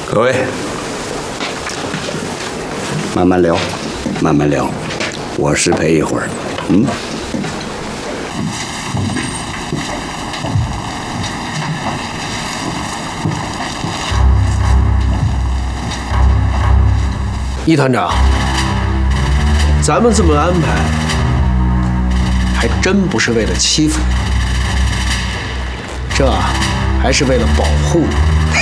各位，慢慢聊，慢慢聊，我失陪一会儿。 易团长，咱们这么安排，还真不是为了欺负你，这还是为了保护你。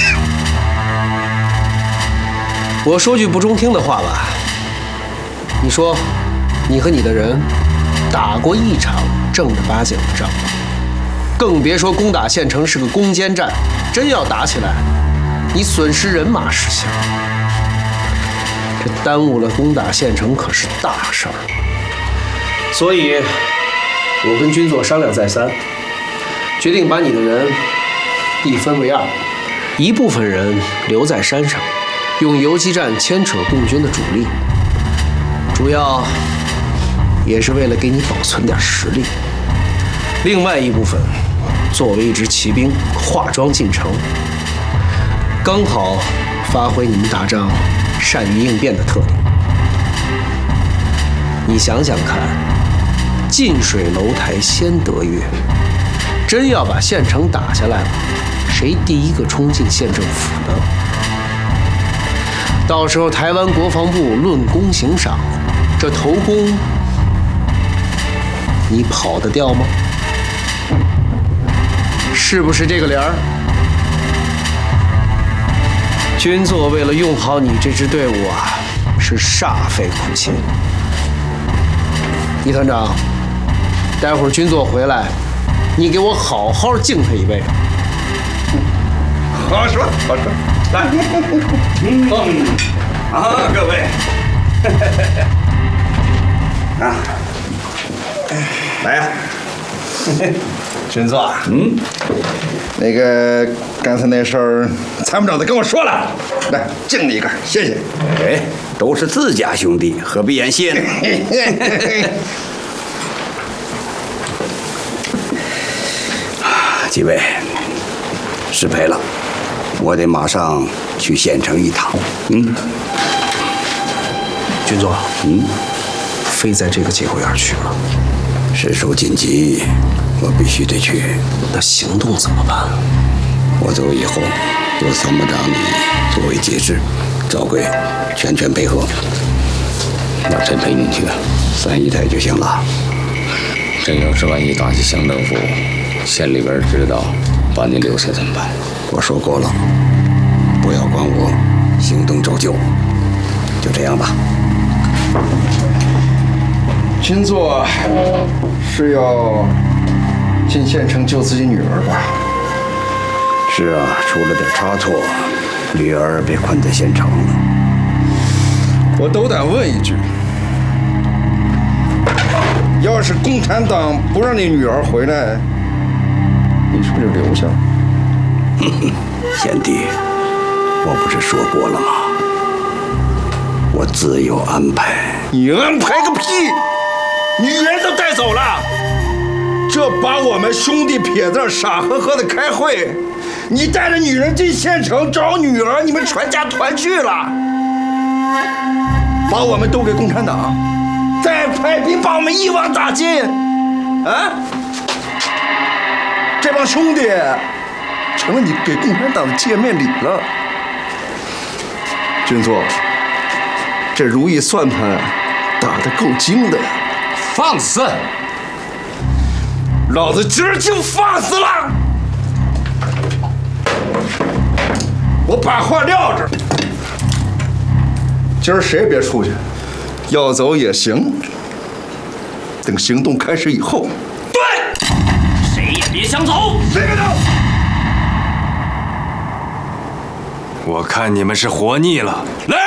我说句不中听的话吧，你说，你和你的人打过一场正儿八经的仗，更别说攻打县城是个攻坚战，真要打起来，你损失人马识相。这耽误了攻打县城可是大事儿，所以，我跟军座商量再三，决定把你的人一分为二，一部分人留在山上，用游击战牵扯共军的主力，主要也是为了给你保存点实力；另外一部分作为一支骑兵化妆进城，刚好发挥你们打仗善于应变的特点。你想想看，近水楼台先得月，真要把县城打下来了，谁第一个冲进县政府呢？到时候台湾国防部论功行赏，这头功你跑得掉吗？是不是这个理儿？军座为了用好你这支队伍啊，是煞费苦心。易团长，待会儿军座回来，你给我好好敬他一杯。 好说，好说，来，各位，啊，来呀， 军座，那个刚才那事儿，参谋长都跟我说了，来敬你一个，谢谢。 哎，都是自家兄弟，何必言谢呢？几位，失陪了，我得马上去县城一趟。 军座，非在这个节骨眼去吗？ 事属紧急，我必须得去。 那行动怎么办？ 我走以后，由参谋长你作为节制，赵贵全配合。 那谁陪你去 ？3姨太就行了。 这要是万一打起乡政府，县里边知道，把你留下怎么办？ 我说过了，不要管我，行动照旧。就这样吧。 军座是要进县城救自己女儿吧？ 是啊，出了点差错，女儿被困在县城了。 我斗胆问一句，要是共产党不让你女儿回来，你是不是就留下了？ 贤弟，我不是说过了吗？我自有安排。 你安排个屁！女人都带走了，这把我们兄弟撇在这傻呵呵的开会，你带着女人进县城找女儿，你们全家团聚了，把我们都给共产党，再派兵把我们一网打尽，啊！这帮兄弟成了你给共产党的见面礼了。军座，这如意算盘打得够精的呀！ 放肆！ 老子今儿就放肆了！我把话撂这儿，今儿谁也别出去，要走也行。等行动开始以后， 对，谁也别想走， 谁别走。 我看你们是活腻了，来！